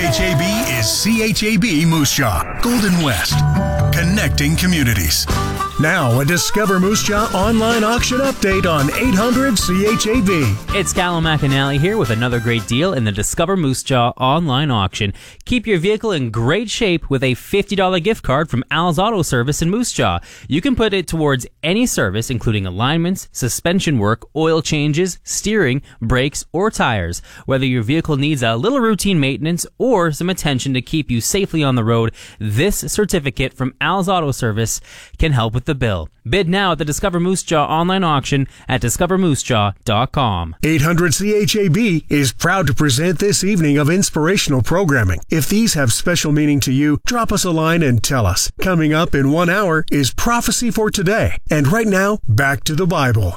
CHAB is CHAB Moose Jaw, Golden West, connecting communities. Now, a Discover Moose Jaw online auction update on 800 CHAB. It's Callum McAnally here with another great deal in the Discover Moose Jaw online auction. Keep your vehicle in great shape with a $50 gift card from Al's Auto Service in Moose Jaw. You can put it towards any service, including alignments, suspension work, oil changes, steering, brakes, or tires. Whether your vehicle needs a little routine maintenance or some attention to keep you safely on the road, this certificate from Al's Auto Service can help with the bill. Bid now at the Discover Moose Jaw online auction at discovermoosejaw.com. 800 CHAB is proud to present this evening of inspirational programming. If these have special meaning to you, drop us a line and tell us. Coming up in 1 hour is Prophecy for Today. And right now, back to the Bible.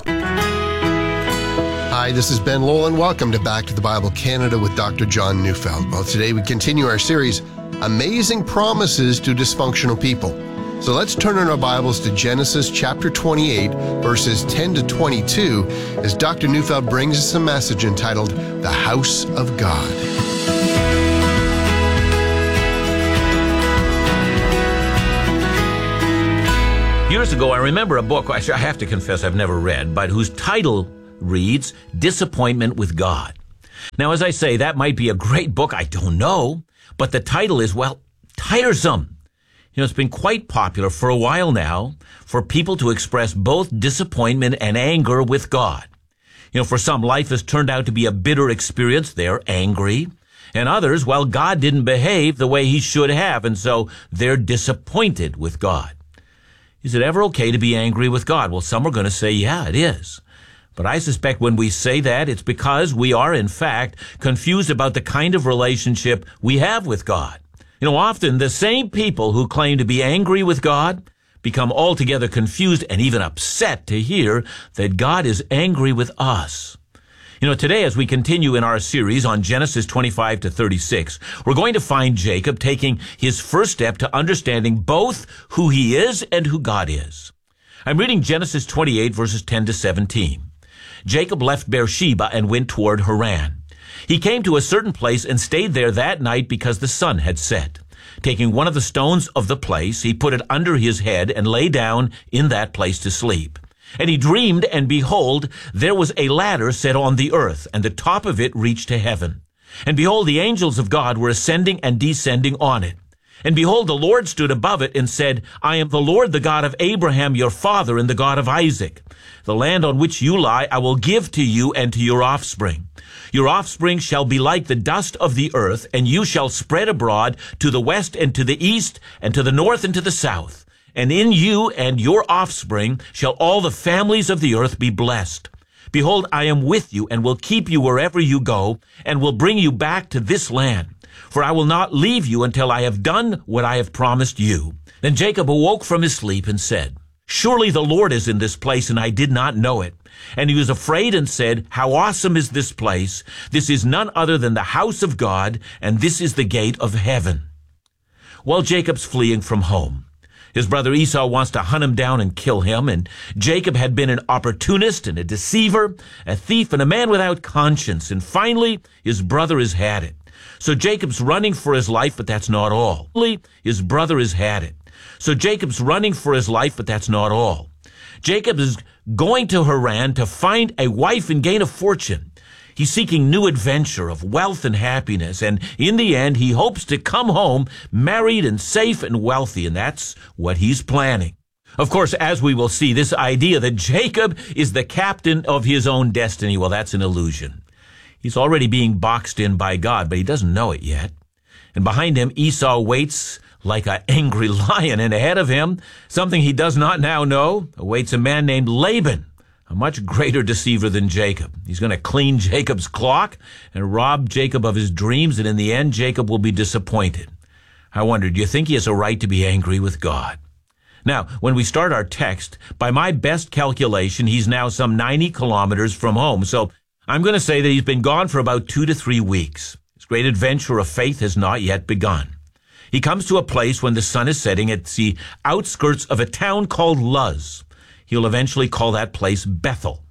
Hi, this is Ben Lowell, and welcome to Back to the Bible Canada with Dr. John Neufeld. Well, today we continue our series, Amazing Promises to Dysfunctional People. So let's turn in our Bibles to Genesis chapter 28, verses 10 to 22, as Dr. Neufeld brings us a message entitled, The House of God. Years ago, I remember a book, I have to confess I've never read, but whose title reads, Disappointment with God. Now, as I say, that might be a great book, I don't know, but the title is, well, tiresome. You know, it's been quite popular for a while now for people to express both disappointment and anger with God. You know, for some, life has turned out to be a bitter experience. They're angry. And others, well, God didn't behave the way he should have, and so they're disappointed with God. Is it ever okay to be angry with God? Well, some are going to say, yeah, it is. But I suspect when we say that, it's because we are, in fact, confused about the kind of relationship we have with God. You know, often the same people who claim to be angry with God become altogether confused and even upset to hear that God is angry with us. You know, today as we continue in our series on Genesis 25 to 36, we're going to find Jacob taking his first step to understanding both who he is and who God is. I'm reading Genesis 28 verses 10 to 17. Jacob left Beersheba and went toward Haran. He came to a certain place and stayed there that night because the sun had set. Taking one of the stones of the place, he put it under his head and lay down in that place to sleep. And he dreamed, and behold, there was a ladder set on the earth, and the top of it reached to heaven. And behold, the angels of God were ascending and descending on it. And behold, the Lord stood above it and said, I am the Lord, the God of Abraham, your father, and the God of Isaac. The land on which you lie I will give to you and to your offspring. Your offspring shall be like the dust of the earth, and you shall spread abroad to the west and to the east, and to the north and to the south. And in you and your offspring shall all the families of the earth be blessed. Behold, I am with you, and will keep you wherever you go, and will bring you back to this land. For I will not leave you until I have done what I have promised you. Then Jacob awoke from his sleep and said, Surely the Lord is in this place, and I did not know it. And he was afraid and said, How awesome is this place! This is none other than the house of God, and this is the gate of heaven. While Jacob's fleeing from home, his brother Esau wants to hunt him down and kill him, and Jacob had been an opportunist and a deceiver, a thief and a man without conscience, and finally his brother has had it. So Jacob's running for his life, but that's not all. His brother has had it. So Jacob's running for his life, but that's not all. Jacob is going to Haran to find a wife and gain a fortune. He's seeking new adventure of wealth and happiness, and in the end, he hopes to come home married and safe and wealthy, and that's what he's planning. Of course, as we will see, this idea that Jacob is the captain of his own destiny, well, that's an illusion. He's already being boxed in by God, but he doesn't know it yet. And behind him, Esau waits like an angry lion, and ahead of him, something he does not now know, awaits a man named Laban, a much greater deceiver than Jacob. He's going to clean Jacob's clock and rob Jacob of his dreams, and in the end, Jacob will be disappointed. I wonder, do you think he has a right to be angry with God? Now, when we start our text, by my best calculation, he's now some 90 kilometers from home, so I'm going to say that he's been gone for about 2 to 3 weeks. His great adventure of faith has not yet begun. He comes to a place when the sun is setting at the outskirts of a town called Luz. He'll eventually call that place Bethel.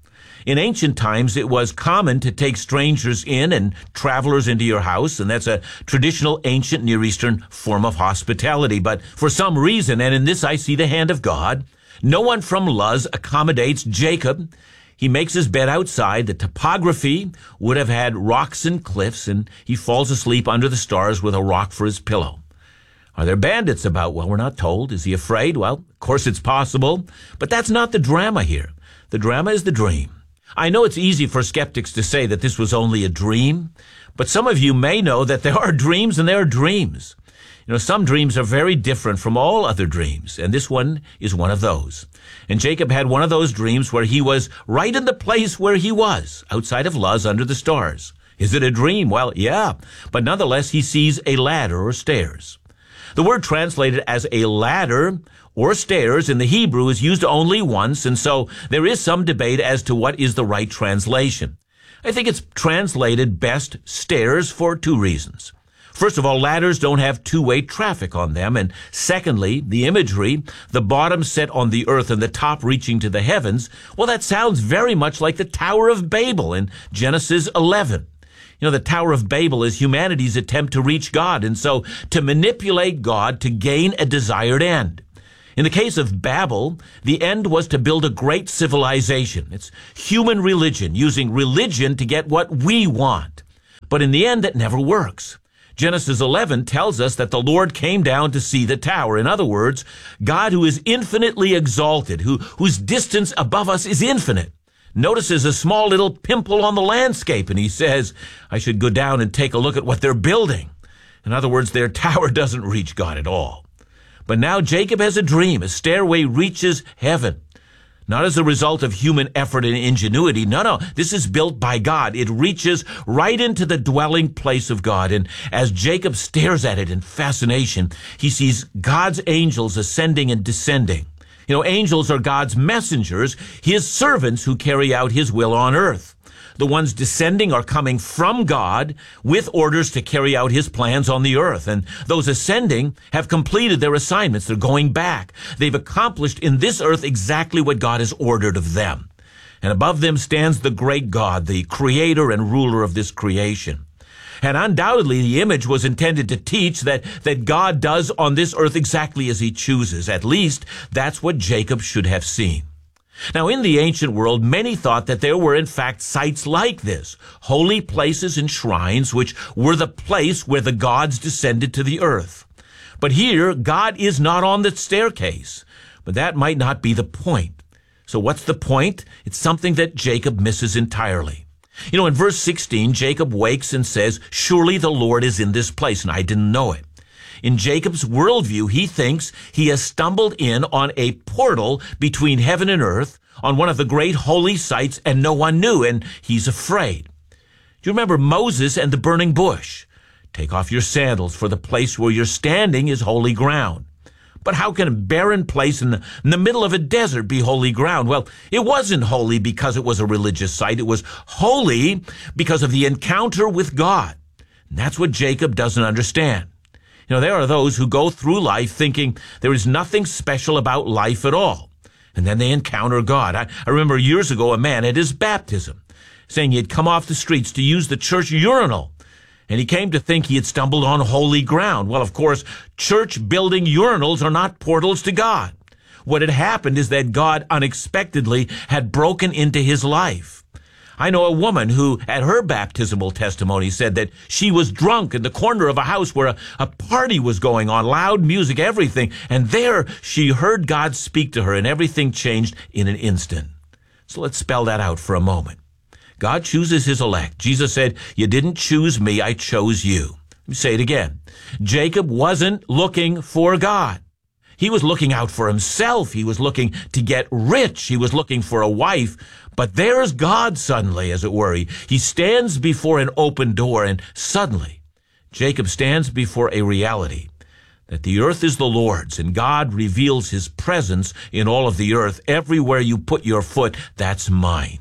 In ancient times, it was common to take strangers in and travelers into your house, and that's a traditional ancient Near Eastern form of hospitality. But for some reason, and in this I see the hand of God, no one from Luz accommodates Jacob. He makes his bed outside. The topography would have had rocks and cliffs, and he falls asleep under the stars with a rock for his pillow. Are there bandits about? Well, we're not told. Is he afraid? Well, of course it's possible, but that's not the drama here. The drama is the dream. I know it's easy for skeptics to say that this was only a dream, but some of you may know that there are dreams and there are dreams. Some dreams are very different from all other dreams, and this one is one of those. And Jacob had one of those dreams where he was right in the place where he was, outside of Luz under the stars. Is it a dream? Well, yeah, but nonetheless he sees a ladder or stairs. The word translated as a ladder or stairs in the Hebrew is used only once, and so there is some debate as to what is the right translation. I think it's translated best stairs for two reasons. First of all, ladders don't have two-way traffic on them, and secondly, the imagery, the bottom set on the earth and the top reaching to the heavens, well, that sounds very much like the Tower of Babel in Genesis 11. The Tower of Babel is humanity's attempt to reach God, and so to manipulate God to gain a desired end. In the case of Babel, the end was to build a great civilization. It's human religion, using religion to get what we want. But in the end, that never works. Genesis 11 tells us that the Lord came down to see the tower. In other words, God, who is infinitely exalted, whose distance above us is infinite, notices a small little pimple on the landscape, and he says, I should go down and take a look at what they're building. In other words, their tower doesn't reach God at all. But now Jacob has a dream. A stairway reaches heaven. Not as a result of human effort and ingenuity. No. This is built by God. It reaches right into the dwelling place of God. And as Jacob stares at it in fascination, he sees God's angels ascending and descending. Angels are God's messengers, his servants who carry out his will on earth. The ones descending are coming from God with orders to carry out his plans on the earth. And those ascending have completed their assignments. They're going back. They've accomplished in this earth exactly what God has ordered of them. And above them stands the great God, the creator and ruler of this creation. And undoubtedly, the image was intended to teach that God does on this earth exactly as he chooses. At least, that's what Jacob should have seen. Now, in the ancient world, many thought that there were, in fact, sites like this, holy places and shrines, which were the place where the gods descended to the earth. But here, God is not on the staircase. But that might not be the point. So what's the point? It's something that Jacob misses entirely. In verse 16, Jacob wakes and says, surely the Lord is in this place, and I didn't know it. In Jacob's worldview, he thinks he has stumbled in on a portal between heaven and earth on one of the great holy sites, and no one knew, and he's afraid. Do you remember Moses and the burning bush? Take off your sandals, for the place where you're standing is holy ground. But how can a barren place in the middle of a desert be holy ground? Well, it wasn't holy because it was a religious site. It was holy because of the encounter with God. And that's what Jacob doesn't understand. There are those who go through life thinking there is nothing special about life at all. And then they encounter God. I remember years ago a man at his baptism saying he had come off the streets to use the church urinal. And he came to think he had stumbled on holy ground. Well, of course, church-building urinals are not portals to God. What had happened is that God unexpectedly had broken into his life. I know a woman who, at her baptismal testimony, said that she was drunk in the corner of a house where a party was going on, loud music, everything. And there she heard God speak to her, and everything changed in an instant. So let's spell that out for a moment. God chooses his elect. Jesus said, you didn't choose me, I chose you. Let me say it again. Jacob wasn't looking for God. He was looking out for himself. He was looking to get rich. He was looking for a wife. But there's God suddenly, as it were. He stands before an open door, and suddenly Jacob stands before a reality that the earth is the Lord's, and God reveals his presence in all of the earth. Everywhere you put your foot, that's mine.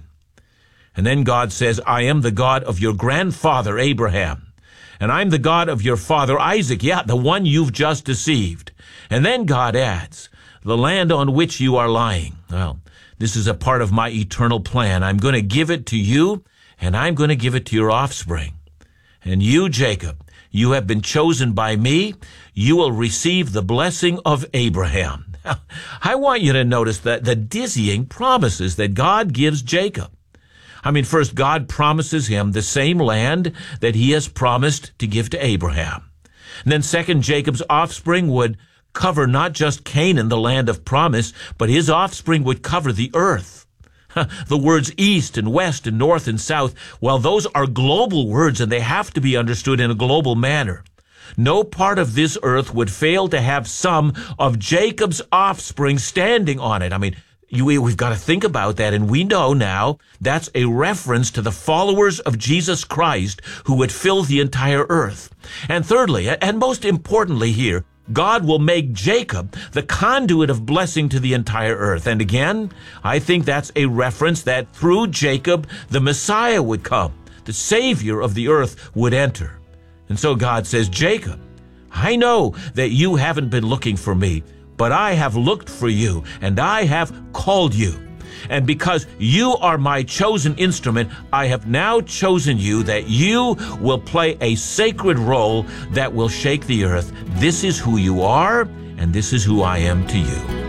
And then God says, I am the God of your grandfather Abraham, and I'm the God of your father Isaac, yeah, the one you've just deceived. And then God adds, the land on which you are lying. Well, This is a part of my eternal plan. I'm going to give it to you, and I'm going to give it to your offspring. And you, Jacob, you have been chosen by me. You will receive the blessing of Abraham. I want you to notice that the dizzying promises that God gives Jacob. I mean, first, God promises him the same land that he has promised to give to Abraham. And then second, Jacob's offspring would cover not just Canaan, the land of promise, but his offspring would cover the earth. The words east and west and north and south, well, those are global words and they have to be understood in a global manner. No part of this earth would fail to have some of Jacob's offspring standing on it. I mean, we've got to think about that, and we know now that's a reference to the followers of Jesus Christ who would fill the entire earth. And thirdly, and most importantly here, God will make Jacob the conduit of blessing to the entire earth. And again, I think that's a reference that through Jacob, the Messiah would come. The Savior of the earth would enter. And so God says, Jacob, I know that you haven't been looking for me, but I have looked for you, and I have called you. And because you are my chosen instrument, I have now chosen you that you will play a sacred role that will shake the earth. This is who you are, and this is who I am to you.